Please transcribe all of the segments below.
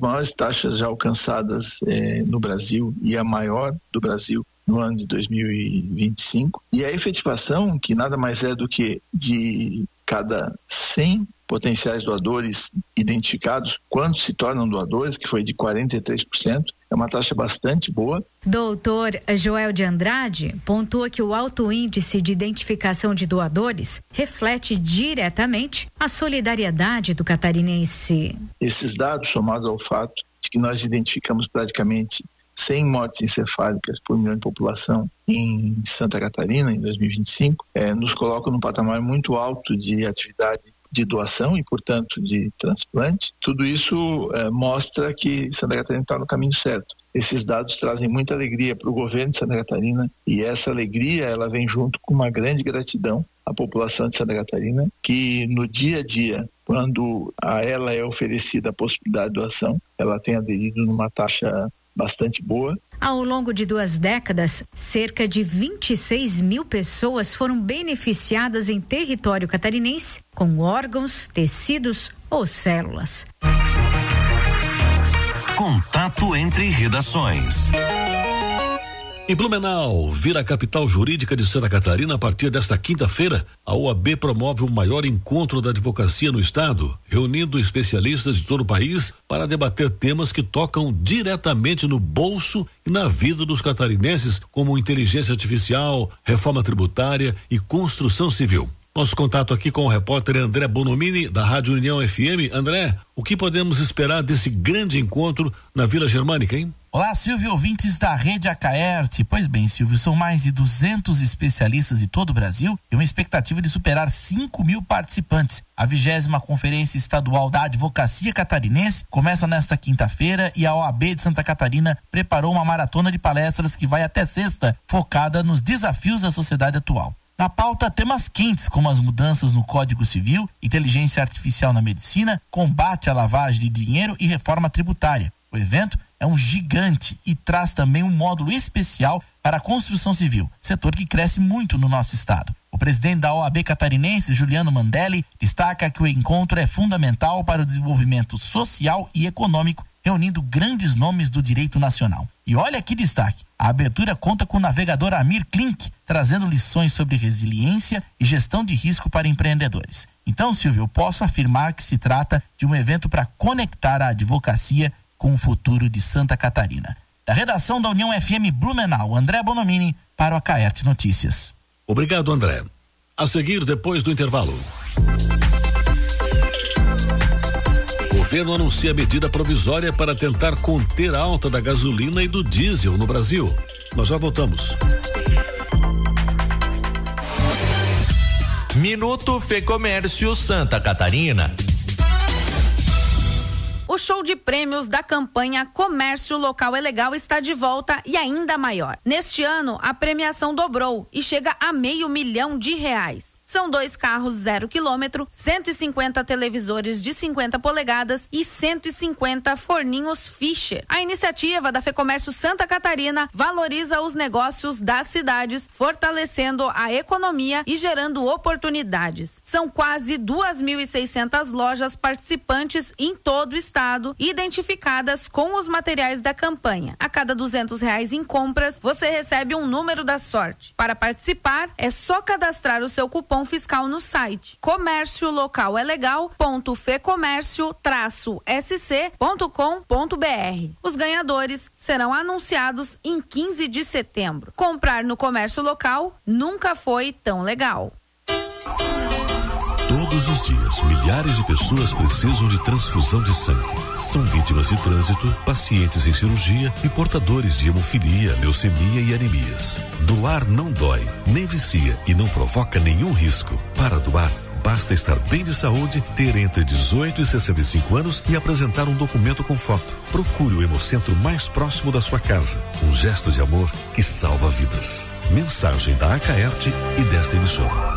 maiores taxas já alcançadas no Brasil e a maior do Brasil no ano de 2025. E a efetivação, que nada mais é do que de cada 100 potenciais doadores identificados, quantos se tornam doadores, que foi de 43%, é uma taxa bastante boa. Doutor Joel de Andrade pontua que o alto índice de identificação de doadores reflete diretamente a solidariedade do catarinense. Esses dados, somados ao fato de que nós identificamos praticamente 100 mortes encefálicas por milhão de população em Santa Catarina em 2025, nos colocam num patamar muito alto de atividade de doação e, portanto, de transplante. Tudo isso mostra que Santa Catarina está no caminho certo. Esses dados trazem muita alegria para o governo de Santa Catarina e essa alegria ela vem junto com uma grande gratidão à população de Santa Catarina, que no dia a dia, quando a ela é oferecida a possibilidade de doação, ela tem aderido numa taxa bastante boa. Ao longo de 2 décadas, cerca de 26 mil pessoas foram beneficiadas em território catarinense com órgãos, tecidos ou células. Contato entre redações. Em Blumenau, vira a capital jurídica de Santa Catarina a partir desta quinta-feira, a OAB promove o maior encontro da advocacia no estado, reunindo especialistas de todo o país para debater temas que tocam diretamente no bolso e na vida dos catarinenses, como inteligência artificial, reforma tributária e construção civil. Nosso contato aqui com o repórter André Bonomini, da Rádio União FM. André, o que podemos esperar desse grande encontro na Vila Germânica, hein? Olá, Silvio, ouvintes da Rede Acaerte. Pois bem, Silvio, são mais de 200 especialistas de todo o Brasil e uma expectativa de superar 5 mil participantes. A 20ª Conferência Estadual da Advocacia Catarinense começa nesta quinta-feira e a OAB de Santa Catarina preparou uma maratona de palestras que vai até sexta, focada nos desafios da sociedade atual. Na pauta, temas quentes como as mudanças no Código Civil, inteligência artificial na medicina, combate à lavagem de dinheiro e reforma tributária. O evento é um gigante e traz também um módulo especial para a construção civil, setor que cresce muito no nosso estado. O presidente da OAB catarinense, Juliano Mandelli, destaca que o encontro é fundamental para o desenvolvimento social e econômico, reunindo grandes nomes do direito nacional. E olha que destaque, a abertura conta com o navegador Amir Klink, trazendo lições sobre resiliência e gestão de risco para empreendedores. Então, Silvio, eu posso afirmar que se trata de um evento para conectar a advocacia com o futuro de Santa Catarina. Da redação da União FM Blumenau, André Bonomini, para o Acaerte Notícias. Obrigado, André. A seguir, depois do intervalo. O governo anuncia medida provisória para tentar conter a alta da gasolina e do diesel no Brasil. Nós já voltamos. Minuto Fecomércio Santa Catarina. O show de prêmios da campanha Comércio Local é Legal está de volta e ainda maior. Neste ano, a premiação dobrou e chega a R$500 mil. São 2 carros 0 km, 150 televisores de 50 polegadas e 150 forninhos Fischer. A iniciativa da Fecomércio Santa Catarina valoriza os negócios das cidades, fortalecendo a economia e gerando oportunidades. São quase 2.600 lojas participantes em todo o estado, identificadas com os materiais da campanha. A cada R$200 em compras, você recebe um número da sorte. Para participar, é só cadastrar o seu cupom fiscal no site comérciolocalegal.fecomércio-sc.com.br. Os ganhadores serão anunciados em 15 de setembro. Comprar no comércio local nunca foi tão legal. Todos os dias, milhares de pessoas precisam de transfusão de sangue. São vítimas de trânsito, pacientes em cirurgia e portadores de hemofilia, leucemia e anemias. Doar não dói, nem vicia e não provoca nenhum risco. Para doar, basta estar bem de saúde, ter entre 18 e 65 anos e apresentar um documento com foto. Procure o hemocentro mais próximo da sua casa. Um gesto de amor que salva vidas. Mensagem da Acaerte e desta emissora.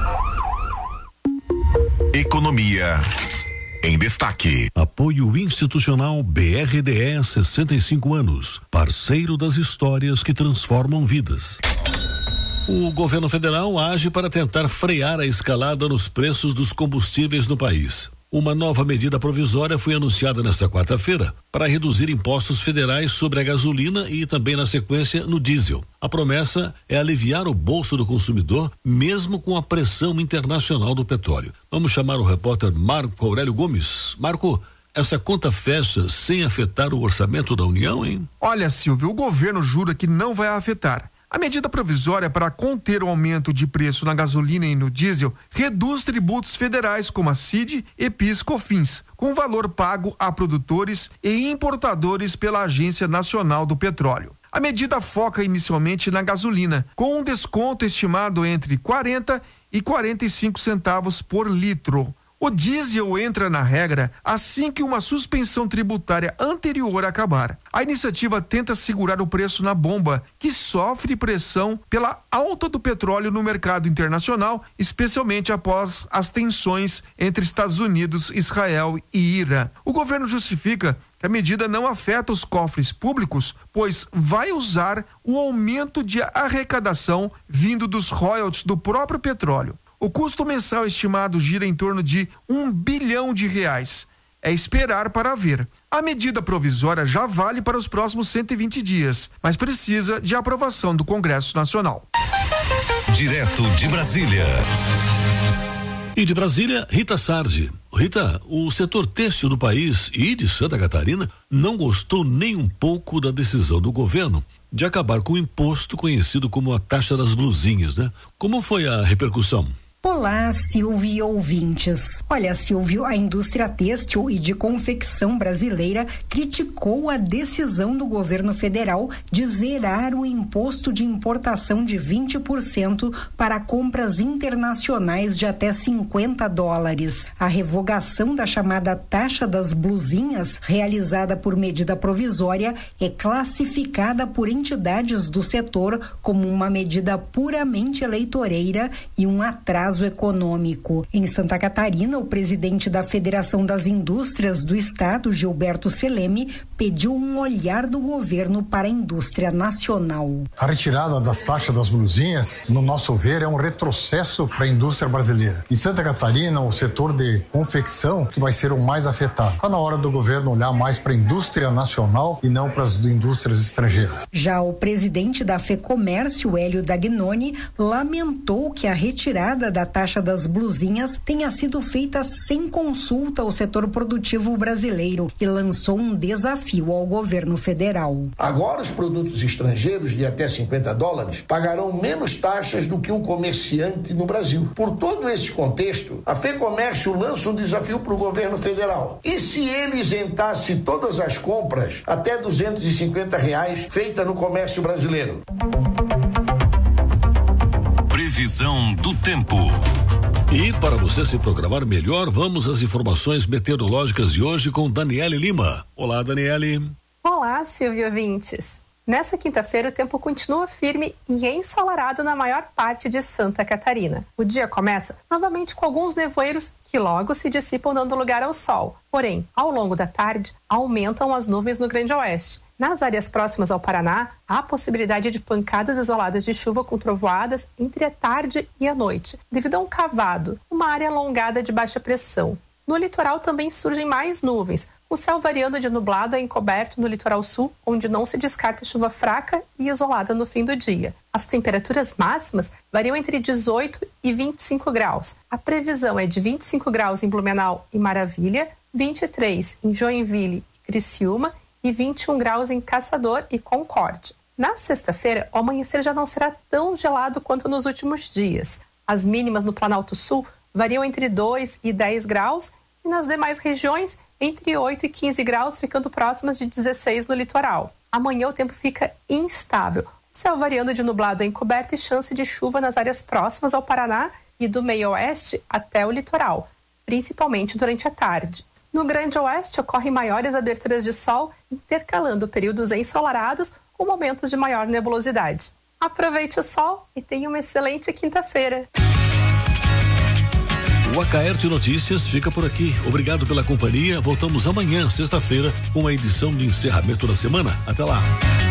Economia em destaque. Apoio institucional BRDE 65 anos, parceiro das histórias que transformam vidas. O governo federal age para tentar frear a escalada nos preços dos combustíveis no país. Uma nova medida provisória foi anunciada nesta quarta-feira para reduzir impostos federais sobre a gasolina e também, na sequência, no diesel. A promessa é aliviar o bolso do consumidor, mesmo com a pressão internacional do petróleo. Vamos chamar o repórter Marco Aurélio Gomes. Marco, essa conta fecha sem afetar o orçamento da União, hein? Olha, Silvio, o governo jura que não vai afetar. A medida provisória para conter o aumento de preço na gasolina e no diesel reduz tributos federais como a CID e PIS/COFINS, com valor pago a produtores e importadores pela Agência Nacional do Petróleo. A medida foca inicialmente na gasolina, com um desconto estimado entre 40 e 45 centavos por litro. O diesel entra na regra assim que uma suspensão tributária anterior acabar. A iniciativa tenta segurar o preço na bomba, que sofre pressão pela alta do petróleo no mercado internacional, especialmente após as tensões entre Estados Unidos, Israel e Irã. O governo justifica que a medida não afeta os cofres públicos, pois vai usar o aumento de arrecadação vindo dos royalties do próprio petróleo. O custo mensal estimado gira em torno de R$1 bilhão. É esperar para ver. A medida provisória já vale para os próximos 120 dias, mas precisa de aprovação do Congresso Nacional. Direto de Brasília. E de Brasília, Rita Sardi. Rita, o setor têxtil do país e de Santa Catarina não gostou nem um pouco da decisão do governo de acabar com o imposto conhecido como a taxa das blusinhas, né? Como foi a repercussão? Olá, Silvio e ouvintes. Olha, Silvio, a indústria têxtil e de confecção brasileira criticou a decisão do governo federal de zerar o imposto de importação de 20% para compras internacionais de até $50. A revogação da chamada taxa das blusinhas, realizada por medida provisória, é classificada por entidades do setor como uma medida puramente eleitoreira e um atraso econômico. Em Santa Catarina, o presidente da Federação das Indústrias do Estado, Gilberto Seleme, pediu um olhar do governo para a indústria nacional. A retirada das taxas das blusinhas, no nosso ver, é um retrocesso para a indústria brasileira. Em Santa Catarina, o setor de confecção que vai ser o mais afetado. Está na hora do governo olhar mais para a indústria nacional e não para as indústrias estrangeiras. Já o presidente da FEComércio, Hélio Dagnoni, lamentou que a retirada da taxa das blusinhas tenha sido feita sem consulta ao setor produtivo brasileiro e lançou um desafio ao governo federal. Agora os produtos estrangeiros de até $50 pagarão menos taxas do que um comerciante no Brasil. Por todo esse contexto, a FEComércio lança um desafio para o governo federal. E se ele isentasse todas as compras até R$250 feitas no comércio brasileiro? Previsão do tempo. E para você se programar melhor, vamos às informações meteorológicas de hoje com Daniele Lima. Olá, Daniele. Olá, Silvio ouvintes. Nessa quinta-feira, o tempo continua firme e ensolarado na maior parte de Santa Catarina. O dia começa novamente com alguns nevoeiros que logo se dissipam dando lugar ao sol. Porém, ao longo da tarde, aumentam as nuvens no Grande Oeste. Nas áreas próximas ao Paraná, há possibilidade de pancadas isoladas de chuva com trovoadas entre a tarde e a noite, devido a um cavado, uma área alongada de baixa pressão. No litoral também surgem mais nuvens, o céu variando de nublado a encoberto no litoral sul, onde não se descarta chuva fraca e isolada no fim do dia. As temperaturas máximas variam entre 18 e 25 graus. A previsão é de 25 graus em Blumenau e Maravilha, 23 em Joinville e Criciúma e 21 graus em Caçador e Concórdia. Na sexta-feira, o amanhecer já não será tão gelado quanto nos últimos dias. As mínimas no Planalto Sul variam entre 2 e 10 graus e nas demais regiões entre 8 e 15 graus, ficando próximas de 16 no litoral. Amanhã o tempo fica instável, o céu variando de nublado a encoberto e chance de chuva nas áreas próximas ao Paraná e do meio oeste até o litoral, principalmente durante a tarde. No Grande Oeste ocorrem maiores aberturas de sol, intercalando períodos ensolarados com momentos de maior nebulosidade. Aproveite o sol e tenha uma excelente quinta-feira. O Acaerte Notícias fica por aqui. Obrigado pela companhia. Voltamos amanhã, sexta-feira, com a edição de encerramento da semana. Até lá.